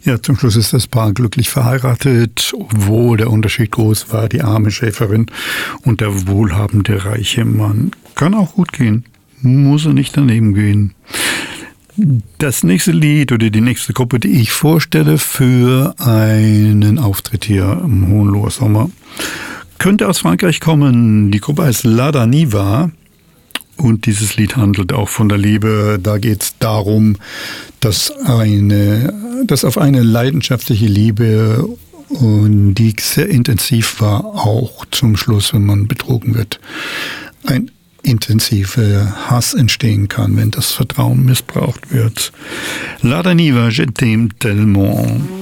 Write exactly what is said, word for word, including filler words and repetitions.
Ja, zum Schluss ist das Paar glücklich verheiratet, obwohl der Unterschied groß war, die arme Schäferin und der wohlhabende reiche Mann. Kann auch gut gehen, muss er nicht daneben gehen. Das nächste Lied oder die nächste Gruppe, die ich vorstelle für einen Auftritt hier im Hohenloher Sommer, könnte aus Frankreich kommen. Die Gruppe heißt Lada Niva und dieses Lied handelt auch von der Liebe. Da geht es darum, dass, eine, dass auf eine leidenschaftliche Liebe, und die sehr intensiv war, auch zum Schluss, wenn man betrogen wird, ein intensiver Hass entstehen kann, wenn das Vertrauen missbraucht wird. Lada Niva, je t'aime tellement.